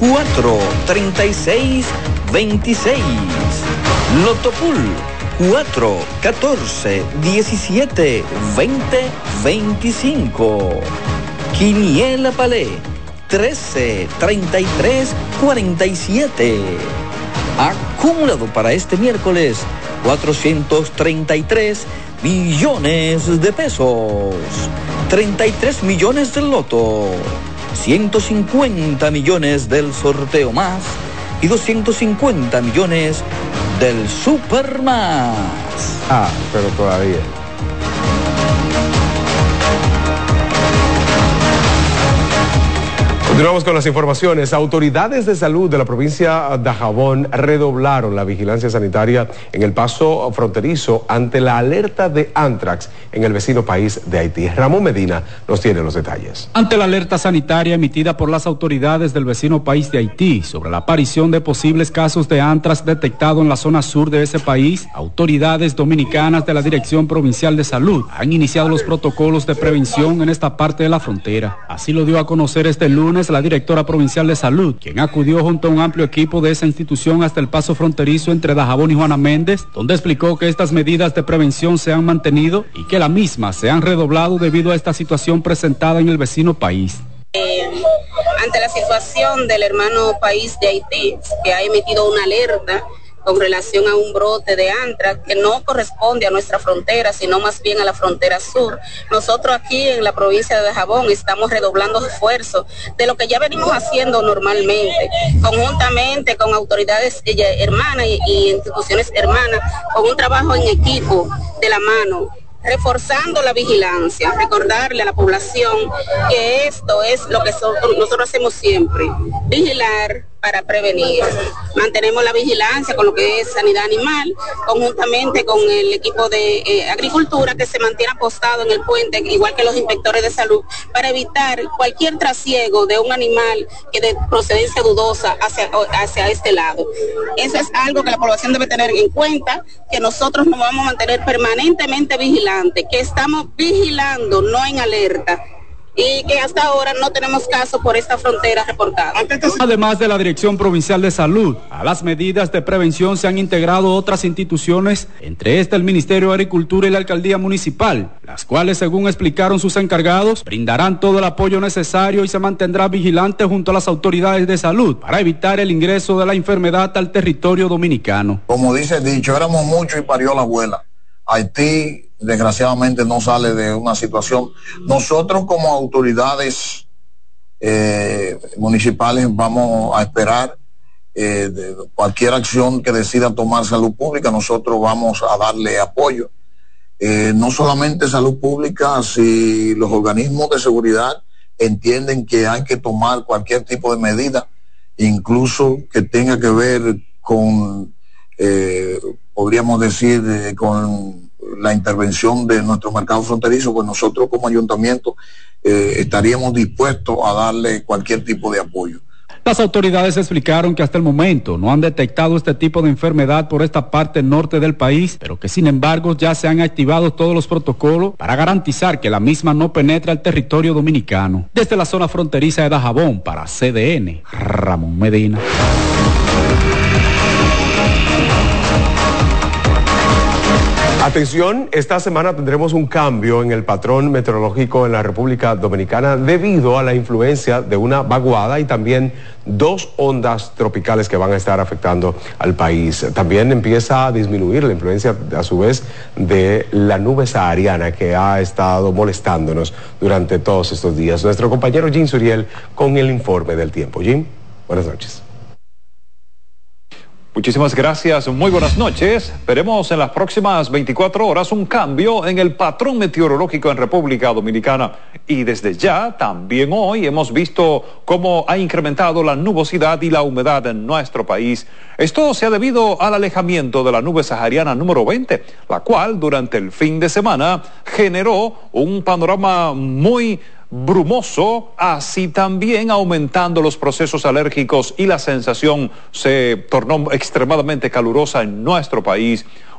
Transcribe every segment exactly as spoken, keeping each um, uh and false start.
cuatro treinta y seis veintiséis. Lotopool cuatro catorce diecisiete veinte veinticinco. Quiniela Palé trece treinta y tres cuarenta y siete. Acumulado para este miércoles cuatrocientos treinta y tres millones de pesos. treinta y tres millones del loto. ciento cincuenta millones del sorteo más y doscientos cincuenta millones del super más. Ah, pero todavía. Continuamos con las informaciones. Autoridades de salud de la provincia de Dajabón redoblaron la vigilancia sanitaria en el paso fronterizo ante la alerta de anthrax en el vecino país de Haití. Ramón Medina nos tiene los detalles. Ante la alerta sanitaria emitida por las autoridades del vecino país de Haití sobre la aparición de posibles casos de anthrax detectado en la zona sur de ese país, autoridades dominicanas de la Dirección Provincial de Salud han iniciado los protocolos de prevención en esta parte de la frontera. Así lo dio a conocer este lunes la directora provincial de salud, quien acudió junto a un amplio equipo de esa institución hasta el paso fronterizo entre Dajabón y Juana Méndez, donde explicó que estas medidas de prevención se han mantenido y que las mismas se han redoblado debido a esta situación presentada en el vecino país. Eh, ante la situación del hermano país de Haití, que ha emitido una alerta con relación a un brote de anthrax que no corresponde a nuestra frontera, sino más bien a la frontera sur. Nosotros aquí en la provincia de Dajabón estamos redoblando esfuerzos de lo que ya venimos haciendo normalmente, conjuntamente con autoridades hermanas y, y instituciones hermanas, con un trabajo en equipo de la mano, reforzando la vigilancia, recordarle a la población que esto es lo que so- nosotros hacemos siempre, vigilar para prevenir. Mantenemos la vigilancia con lo que es sanidad animal, conjuntamente con el equipo de eh, agricultura que se mantiene apostado en el puente, igual que los inspectores de salud, para evitar cualquier trasiego de un animal que de procedencia dudosa hacia, hacia este lado. Eso es algo que la población debe tener en cuenta, que nosotros nos vamos a mantener permanentemente vigilantes, que estamos vigilando, no en alerta, y que hasta ahora no tenemos caso por esta frontera reportada. Además de la Dirección Provincial de Salud, a las medidas de prevención se han integrado otras instituciones, entre estas el Ministerio de Agricultura y la Alcaldía Municipal, las cuales, según explicaron sus encargados, brindarán todo el apoyo necesario y se mantendrá vigilante junto a las autoridades de salud para evitar el ingreso de la enfermedad al territorio dominicano. Como dice el dicho, éramos muchos y parió la abuela. Haití desgraciadamente no sale de una situación. Nosotros como autoridades eh, municipales vamos a esperar eh, de cualquier acción que decida tomar Salud Pública. Nosotros vamos a darle apoyo. Eh, no solamente Salud Pública, si los organismos de seguridad entienden que hay que tomar cualquier tipo de medida, incluso que tenga que ver con, eh, podríamos decir, eh, con la intervención de nuestro mercado fronterizo, pues nosotros como ayuntamiento eh, estaríamos dispuestos a darle cualquier tipo de apoyo. Las autoridades explicaron que hasta el momento no han detectado este tipo de enfermedad por esta parte norte del país, pero que sin embargo ya se han activado todos los protocolos para garantizar que la misma no penetre al territorio dominicano. Desde la zona fronteriza de Dajabón para C D N, Ramón Medina. Atención, esta semana tendremos un cambio en el patrón meteorológico en la República Dominicana debido a la influencia de una vaguada y también dos ondas tropicales que van a estar afectando al país. También empieza a disminuir la influencia, a su vez, de la nube sahariana que ha estado molestándonos durante todos estos días. Nuestro compañero Jim Suriel con el informe del tiempo. Jim, buenas noches. Muchísimas gracias, muy buenas noches. Veremos en las próximas veinticuatro horas un cambio en el patrón meteorológico en República Dominicana. Y desde ya, también hoy, hemos visto cómo ha incrementado la nubosidad y la humedad en nuestro país. Esto se ha debido al alejamiento de la nube sahariana número veinte, la cual durante el fin de semana generó un panorama muy brumoso, así también aumentando los procesos alérgicos y la sensación se tornó extremadamente calurosa en nuestro país.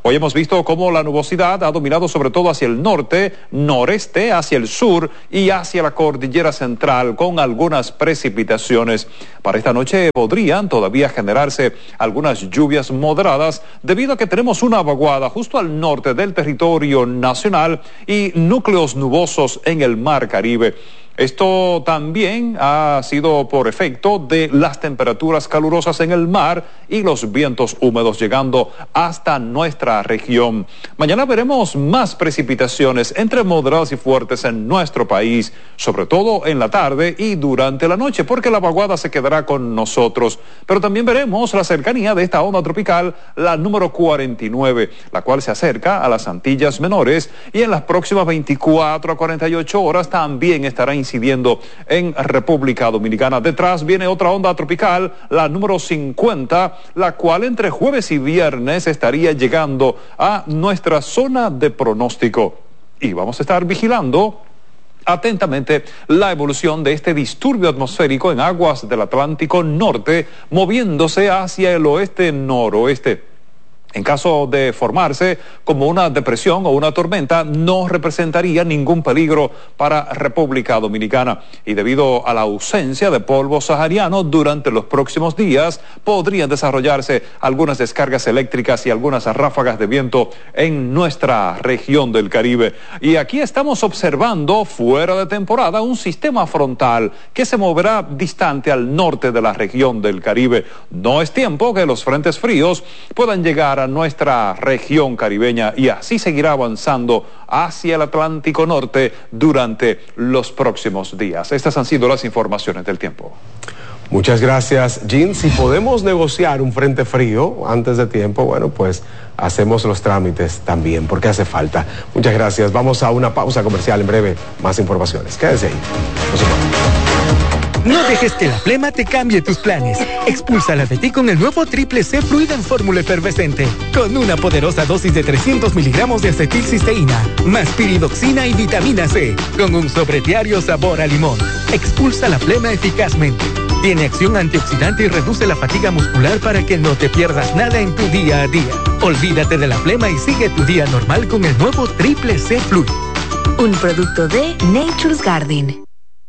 Hoy hemos visto cómo la nubosidad ha dominado sobre todo hacia el norte, noreste, hacia el sur y hacia la cordillera central, con algunas precipitaciones. Para esta noche podrían todavía generarse algunas lluvias moderadas debido a que tenemos una vaguada justo al norte del territorio nacional y núcleos nubosos en el Mar Caribe. Esto también ha sido por efecto de las temperaturas calurosas en el mar y los vientos húmedos llegando hasta nuestra región. Mañana veremos más precipitaciones entre moderadas y fuertes en nuestro país, sobre todo en la tarde y durante la noche, porque la vaguada se quedará con nosotros. Pero también veremos la cercanía de esta onda tropical, la número cuarenta y nueve, la cual se acerca a las Antillas Menores y en las próximas veinticuatro a cuarenta y ocho horas también estará incidiendo en República Dominicana. Detrás viene otra onda tropical, la número cincuenta, la cual entre jueves y viernes estaría llegando a nuestra zona de pronóstico. Y vamos a estar vigilando atentamente la evolución de este disturbio atmosférico en aguas del Atlántico Norte, moviéndose hacia el oeste-noroeste. En caso de formarse como una depresión o una tormenta, no representaría ningún peligro para República Dominicana. Y debido a la ausencia de polvo sahariano, durante los próximos días podrían desarrollarse algunas descargas eléctricas y algunas ráfagas de viento en nuestra región del Caribe. Y aquí estamos observando, fuera de temporada, un sistema frontal que se moverá distante al norte de la región del Caribe. No es tiempo que los frentes fríos puedan llegar a nuestra región caribeña y así seguirá avanzando hacia el Atlántico Norte durante los próximos días. Estas han sido las informaciones del tiempo. Muchas gracias, Jean. Si podemos negociar un frente frío antes de tiempo, bueno, pues hacemos los trámites también, porque hace falta. Muchas gracias. Vamos a una pausa comercial. En breve, más informaciones. Quédense ahí. No se muevan. No dejes que la flema te cambie tus planes. Expúlsala de ti con el nuevo Triple C Fluida en fórmula efervescente, con una poderosa dosis de trescientos miligramos de acetilcisteína, más piridoxina y vitamina C, con un sobrediario sabor a limón. Expulsa la flema eficazmente. Tiene acción antioxidante y reduce la fatiga muscular para que no te pierdas nada en tu día a día. Olvídate de la flema y sigue tu día normal con el nuevo Triple C Fluid. Un producto de Nature's Garden.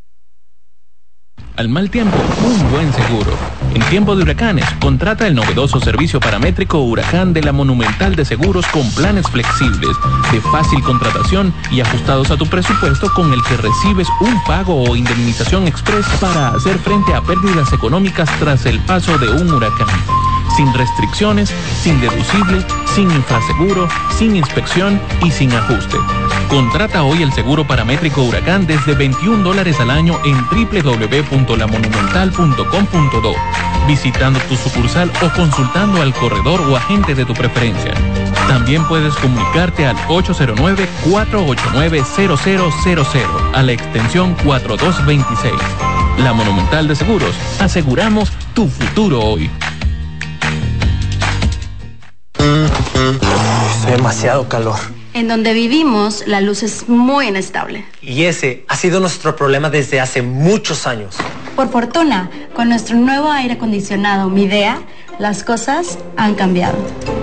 Al mal tiempo, un buen seguro. En tiempo de huracanes, contrata el novedoso servicio paramétrico Huracán de la Monumental de Seguros con planes flexibles, de fácil contratación y ajustados a tu presupuesto, con el que recibes un pago o indemnización express para hacer frente a pérdidas económicas tras el paso de un huracán. Sin restricciones, sin deducible, sin infraseguro, sin inspección y sin ajuste. Contrata hoy el seguro paramétrico Huracán desde veintiún dólares al año en doble u doble u doble u punto la monumental punto com punto do, visitando tu sucursal o consultando al corredor o agente de tu preferencia. También puedes comunicarte al ocho cero nueve, cuatro ocho nueve, cero cero cero cero a la extensión cuatro dos dos seis. La Monumental de Seguros. Aseguramos tu futuro hoy. Hace demasiado calor. En donde vivimos, la luz es muy inestable. Y ese ha sido nuestro problema desde hace muchos años. Por fortuna, con nuestro nuevo aire acondicionado Midea, las cosas han cambiado.